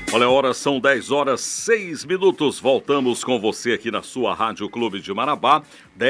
Olha a hora, são 10h06. Voltamos com você aqui na sua Rádio Clube de Marabá.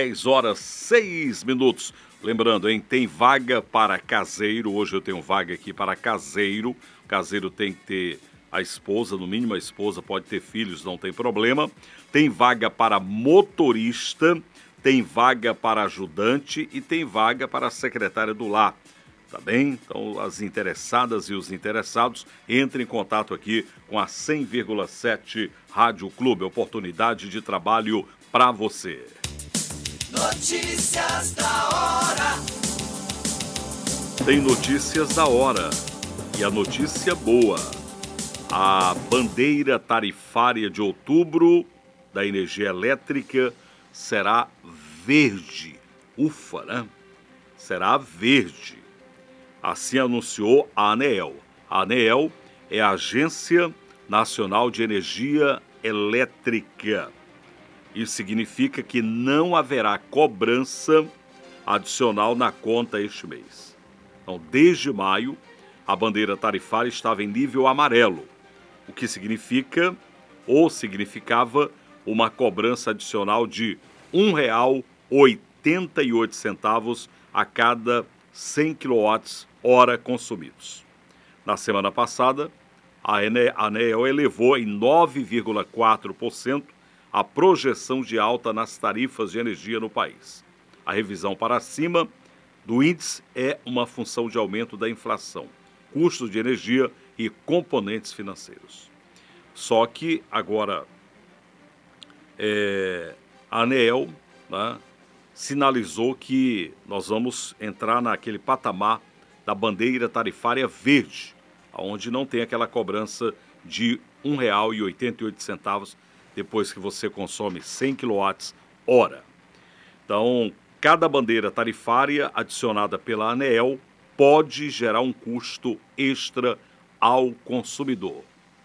10h06. Lembrando, hein, tem vaga para caseiro. Hoje eu tenho vaga aqui para caseiro. Caseiro tem que ter a esposa, no mínimo a esposa, pode ter filhos, não tem problema. Tem vaga para motorista, tem vaga para ajudante e tem vaga para secretária do lar. Tá bem? Então, as interessadas e os interessados, entrem em contato aqui com a 100,7 Rádio Clube. Oportunidade de trabalho para você. Notícias da hora. Tem notícias da hora. E a notícia boa. A bandeira tarifária de outubro da energia elétrica será verde. Ufa, né? Será verde. Assim anunciou a ANEEL. A ANEEL é a Agência Nacional de Energia Elétrica. Isso significa que não haverá cobrança adicional na conta este mês. Então, desde maio, a bandeira tarifária estava em nível amarelo, o que significa, ou significava, uma cobrança adicional de R$ 1,88 a cada 100 kWh consumidos. Na semana passada, a ANEEL elevou em 9,4% a projeção de alta nas tarifas de energia no país. A revisão para cima do índice é uma função de aumento da inflação, custos de energia e componentes financeiros. Só que agora a ANEEL, né, sinalizou que nós vamos entrar naquele patamar da bandeira tarifária verde, onde não tem aquela cobrança de R$ 1,88 depois que você consome 100 kWh. Então, cada bandeira tarifária adicionada pela ANEEL pode gerar um custo extra ao consumidor.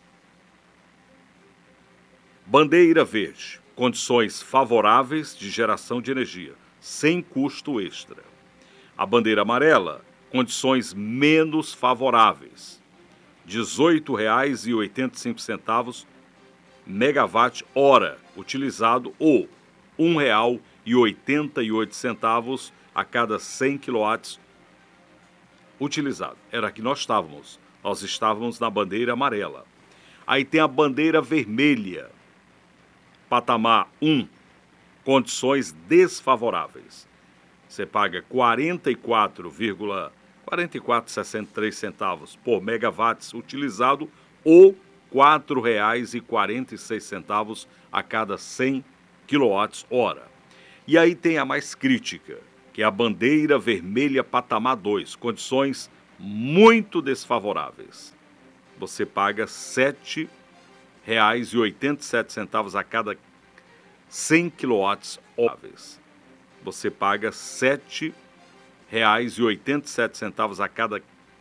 Bandeira verde, condições favoráveis de geração de energia, sem custo extra. A bandeira amarela, condições menos favoráveis, R$ 18,85 megawatt-hora utilizado ou R$ 1,88 a cada 100 kW utilizado. Era que nós estávamos. Nós estávamos na bandeira amarela. Aí tem a bandeira vermelha. Patamar 1, condições desfavoráveis. Você paga R$ 44,63 por megawatts utilizado ou R$ 4,46 a cada 100 kWh. E aí tem a mais crítica, que é a bandeira vermelha patamar 2, condições muito desfavoráveis. Você paga R$ 7,87 a cada 100 kWh. Você paga R$ 7,87 a cada